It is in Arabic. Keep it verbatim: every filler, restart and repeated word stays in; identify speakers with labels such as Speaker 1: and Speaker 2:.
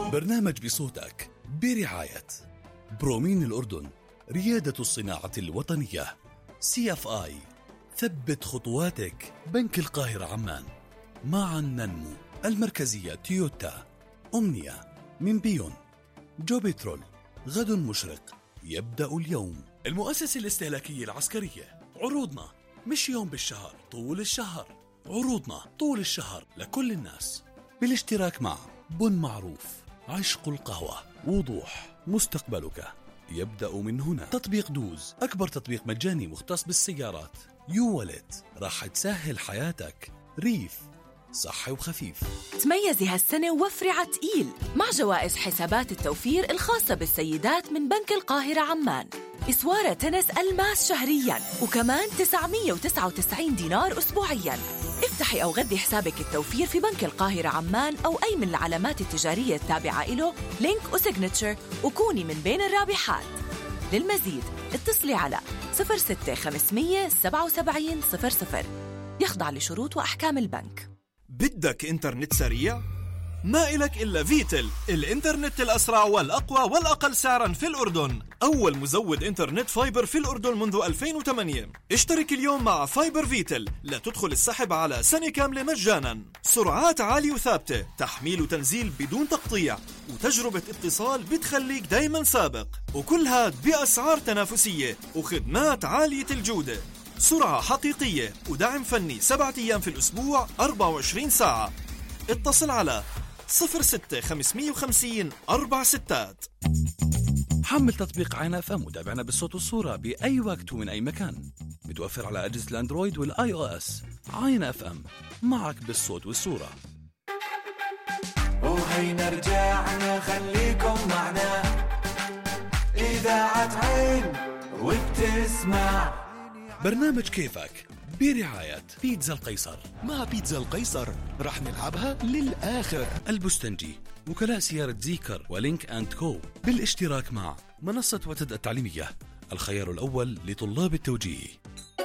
Speaker 1: برنامج بصوتك برعاية برومين الأردن، ريادة الصناعة الوطنية. سي اف آي، ثبت خطواتك. بنك القاهرة عمان، معا ننمو. المركزية تويوتا. أمنية من بيون. جو بترول، غد مشرق يبدأ اليوم. المؤسسة الاستهلاكية العسكرية، عروضنا مش يوم بالشهر، طول الشهر. عروضنا طول الشهر لكل الناس، بالاشتراك مع بن معروف، عشق القهوة، وضوح. مستقبلك يبدأ من هنا. تطبيق دوز، أكبر تطبيق مجاني مختص بالسيارات. يو والت، راح تسهل حياتك. ريف، صحي وخفيف.
Speaker 2: تميزي هالسنة ووفري عتقيل مع جوائز حسابات التوفير الخاصة بالسيدات من بنك القاهرة عمان. إسوارة تنس ألماس شهرياً، وكمان تسعمية وتسعة وتسعين دينار أسبوعياً. افتحي أو غذي حسابك التوفير في بنك القاهرة عمان أو أي من العلامات التجارية التابعة إله، لينك وسيجنتشر، وكوني من بين الرابحات. للمزيد اتصلي على صفر ستة خمسمية سبعة وسبعين صفر صفر. يخضع لشروط وأحكام البنك.
Speaker 3: بدك إنترنت سريع؟ ما إلك إلا فيتل، الإنترنت الأسرع والأقوى والأقل سعراً في الأردن. أول مزود إنترنت فايبر في الأردن منذ ألفين وثمانية. اشترك اليوم مع فايبر فيتل لتدخل السحب على سنة كاملة مجاناً. سرعات عالية وثابتة، تحميل وتنزيل بدون تقطيع، وتجربة اتصال بتخليك دايماً سابق، وكل هاد بأسعار تنافسية وخدمات عالية الجودة. سرعة حقيقية ودعم فني سبعة أيام في الأسبوع أربعة وعشرين ساعة. اتصل على صفر ستة خمسمية وخمسين أربع ستات.
Speaker 1: حمل تطبيق عين اف ام وتابعنا بالصوت والصورة بأي وقت ومن أي مكان. متوفر على أجهزة الأندرويد والآي أو إس. عين اف ام، معك بالصوت والصورة.
Speaker 4: وهينا رجعنا، خليكم معنا. إذاعة عين وبتسمع
Speaker 1: برنامج كيفك برعاية بيتزا القيصر.
Speaker 5: مع بيتزا القيصر رح نلعبها للآخر.
Speaker 1: البستنجي، وكلاء سيارة زيكر ولينك أند كو، بالاشتراك مع منصة وتد التعليمية، الخيار الأول لطلاب التوجيه.